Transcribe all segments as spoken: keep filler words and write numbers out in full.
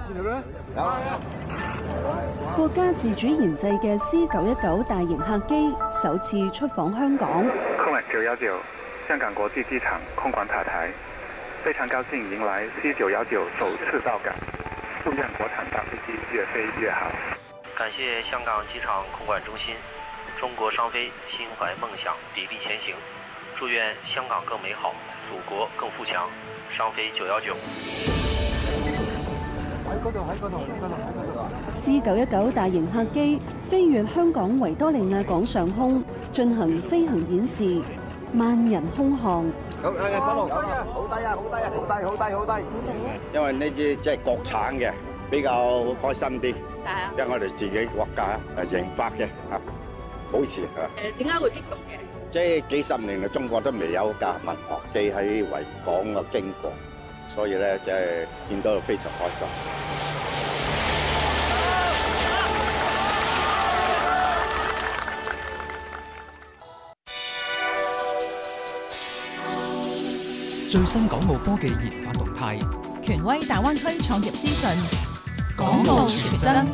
國家自主研製嘅 C 九一九大型客機首次出訪香港。 空管九一九香港國際機場空管塔台，非常高興迎來 C 九一九首次到港，祝願國產大飛機越飛越好。 感謝香港機場空管中心，中國商飛心懷夢想，砥礪前行，祝願香港更美好，祖國更富強。商飛九一九。 喺嗰度，喺嗰度，喺嗰度，喺嗰度。 C 九一九大型客機飛越香港維多利亞港上空，進行飛行演示，萬人空巷。 好，誒，嗰度，好低啊，好低啊，好低，好低，好低。 因為呢支即係國產嘅，比較開心啲。 係啊。 因為我哋自己國家誒研發嘅嚇，保持嚇。 誒，點解會激動嘅？ 即係幾十年嚟，中國都未有架民航機喺維港嘅經過，所以咧即係見到非常開心。 最新港澳科技研發動態， 權威大灣區創業資訊， 港澳傳真。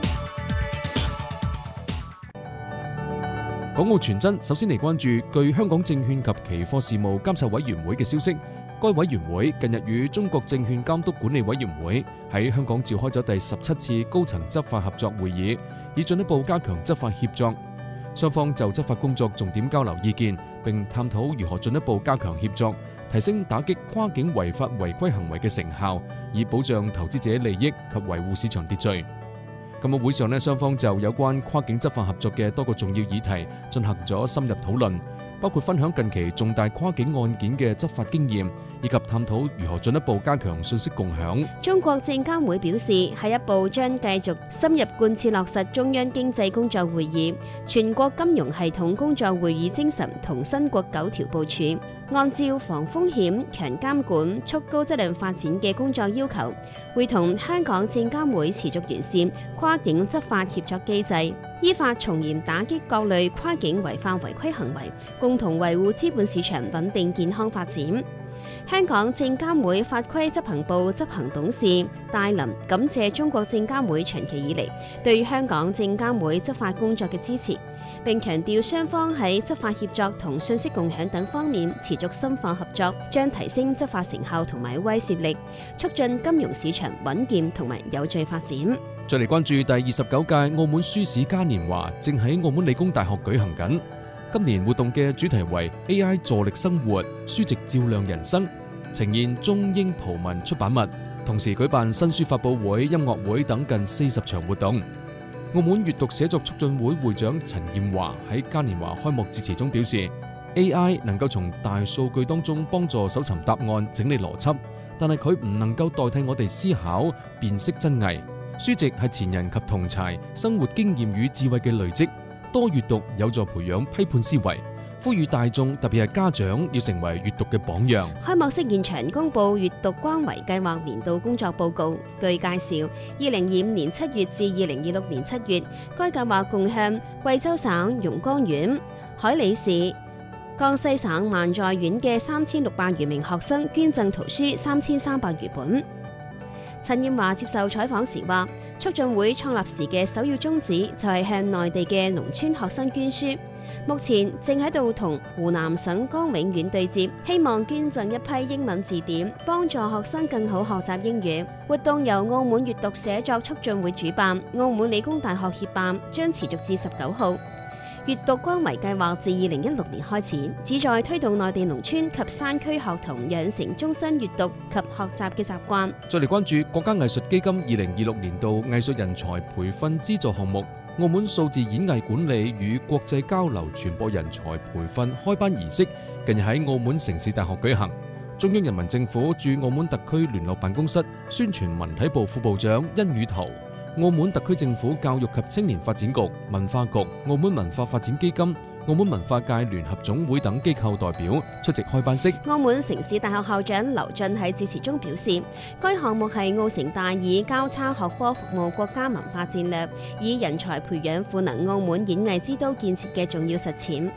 港澳傳真首先嚟關注，據香港證券及期貨事務監察委員會嘅消息，該委員會近日與中國證券監督管理委員會喺香港召開咗第十七次高層執法合作會議，以進一步加強執法協作。雙方就執法工作重點交流意見，並探討如何進一步加強協作，提升打擊跨境違法違規行為嘅成效，以保障投資者利益及維護市場秩序。咁喺會上呢，雙方就有關跨境執法合作嘅多個重要議題進行咗深入討論，包括分享近期重大跨境案件嘅執法經驗，以及探討如何進一步加強信息共享。 中國證監會表示，下一步將繼續深入貫徹落實中央經濟工作會議、全國金融系統工作會議精神同新國九條部署，按照防風險、強監管、促高質量發展嘅工作要求，會同香港證監會持續完善跨境執法協作機制，依法從嚴打擊各類跨境違法違規行為，共同維護資本市場穩定健康發展。香港證監會法規執行部執行董事戴林感謝中國證監會長期以嚟對香港證監會執法工作嘅支持，並強調雙方喺執法協作同信息共享等方面持續深化合作，將提升執法成效同埋威懾力，促進金融市場穩健同埋有序發展。 再嚟關注第二十九屆澳門書史嘉年華正喺澳門理工大學舉行緊。今年活動嘅主題為 A I 助力生活，書籍照亮人生，呈現中英葡文出版物，同時舉辦新書發佈會、音樂會等近四十場活動。澳門閱讀寫作促進會會長陳艷華喺嘉年華開幕致辭中表示 ，A I 能夠從大數據當中幫助搜尋答案、整理邏輯，但係佢唔能夠代替我哋思考、辨識真偽。書籍係前人及同儕生活經驗與智慧嘅累積。多閱讀有助培養批判思維，呼籲大眾特別係家長要成為閱讀嘅榜樣。 開幕式現場公布閱讀關懷計劃年度工作報告。據介紹，二零二五年七月至二零二六年七月，該計劃共向貴州省榕江縣、海里市、江西省萬載縣嘅三千六百餘名學生捐贈圖書三千三百餘本。陳艷華接受採訪時話，促進會創立時嘅首要宗旨就係向內地嘅農村學生捐書，目前正喺度同湖南省江永縣對接，希望捐贈一批英文字典，幫助學生更好學習英語。活動由澳門閱讀寫作促進會主辦，澳門理工大學協辦，將持續至十九號。閱讀關懷計劃自二零一六年開始，旨在推動內地農村及山區學童養成終身閱讀及學習嘅習慣。 再嚟關注國家藝術基金二零二六年度藝術人才培訓資助項目，澳門數字演藝管理與國際交流傳播人才培訓開班儀式近日喺澳門城市大學舉行。中央人民政府駐澳門特區聯絡辦公室宣傳文體部副部長殷宇圖、澳門特區政府教育及青年發展局、文化局、澳門文化發展基金、澳門文化界聯合總會等機構代表出席開班式。 澳門城市大學校長劉俊喺致辭中表示，該項目係澳城大以交叉學科服務國家文化戰略，以人才培養賦能澳門演藝之都建設嘅重要實踐。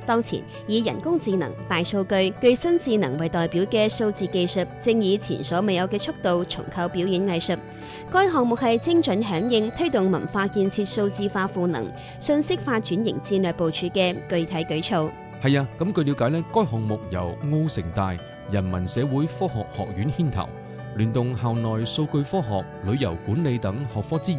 當前以人工智能、大數據、具新智能為代表嘅數字技術，正以前所未有嘅速度重構表演藝術。該項目係精準響應推動文化建設數字化賦能、信息化轉型戰略部署嘅具體舉措。 係啊，咁據了解呢，該項目由澳城大人文社會科學學院牽頭，聯動校內數據科學、旅遊管理等學科資源。